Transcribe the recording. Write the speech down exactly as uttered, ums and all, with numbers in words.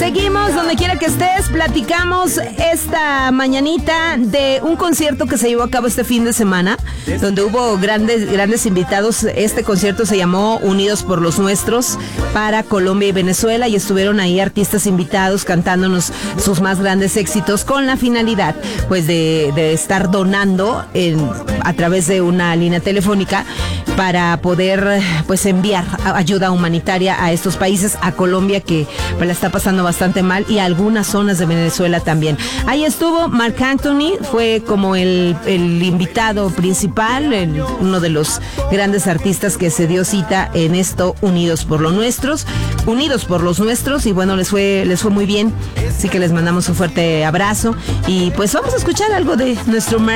Seguimos donde quiera que estés, platicamos esta mañanita de un concierto que se llevó a cabo este fin de semana, donde hubo grandes, grandes invitados. Este concierto se llamó Unidos por los Nuestros para Colombia y Venezuela, y estuvieron ahí artistas invitados cantándonos sus más grandes éxitos, con la finalidad pues de, de estar donando en, a través de una línea telefónica para poder pues enviar ayuda humanitaria a estos países, a Colombia, que pues, la está pasando bastante mal, y a algunas zonas de Venezuela también. Ahí estuvo Marc Anthony, fue como el, el invitado principal, el, uno de los grandes artistas que se dio cita en esto, Unidos por los Nuestros, Unidos por los Nuestros, y bueno, les fue, les fue muy bien, así que les mandamos un fuerte abrazo, y pues vamos a escuchar algo de nuestro Marc